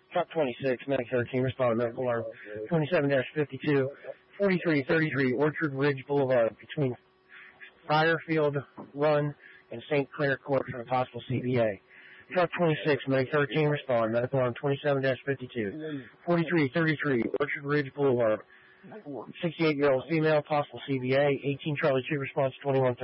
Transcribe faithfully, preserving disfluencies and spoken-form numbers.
Truck twenty-six, Medic thirteen, respond to medical alarm twenty-seven fifty-two, forty-three thirty-three Orchard Ridge Boulevard between Briarfield Run and Saint Clair Court for a possible C B A. Truck twenty-six, Medic thirteen, respond, medical alarm twenty-seven fifty-two, forty-three thirty-three Orchard Ridge Boulevard, sixty-eight-year-old female, possible C B A, eighteen Charlie two, response twenty-one